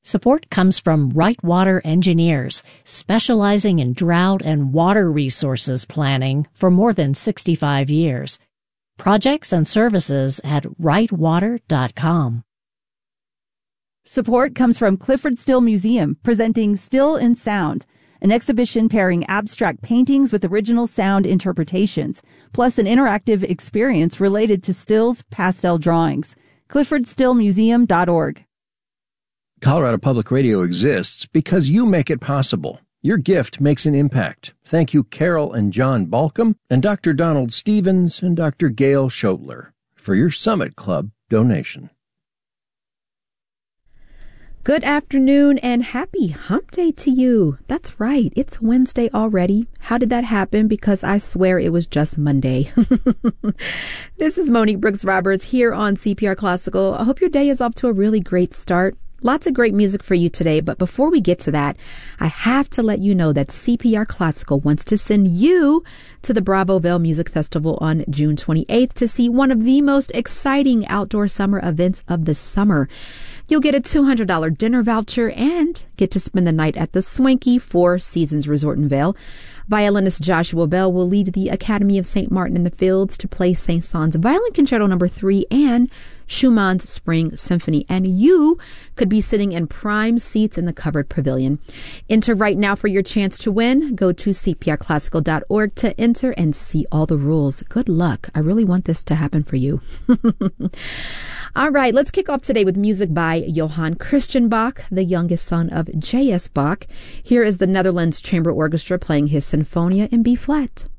Support comes from Right Water Engineers, specializing in drought and water resources planning for more than 65 years. Projects and services at rightwater.com. Support comes from Clyfford Still Museum, presenting Still in Sound, an exhibition pairing abstract paintings with original sound interpretations, plus an interactive experience related to Still's pastel drawings. ClyffordStillMuseum.org. Colorado Public Radio exists because you make it possible. Your gift makes an impact. Thank you, Carol and John Balcom, and Dr. Donald Stevens and Dr. Gail Schotler for your Summit Club donation. Good afternoon and happy hump day to you. That's right. It's Wednesday already. How did that happen? Because I swear it was just Monday. This is Monique Brooks Roberts here on CPR Classical. I hope your day is off to a really great start. Lots of great music for you today, but before we get to that, I have to let you know that CPR Classical wants to send you to the Bravovale Music Festival on June 28th to see one of the most exciting outdoor summer events of the summer. You'll get a $200 dinner voucher and get to spend the night at the swanky Four Seasons Resort in Vail. Violinist Joshua Bell will lead the Academy of St. Martin in the Fields to play Saint-Saëns Violin Concerto No. 3 and Schumann's Spring Symphony, and you could be sitting in prime seats in the covered pavilion. Enter right now for your chance to win. Go to cprclassical.org to enter and see all the rules. Good luck. I really want this to happen for you. All right, let's kick off today with music by Johann Christian Bach, the youngest son of J.S. Bach. Here is the Netherlands Chamber Orchestra playing his Sinfonia in B-flat.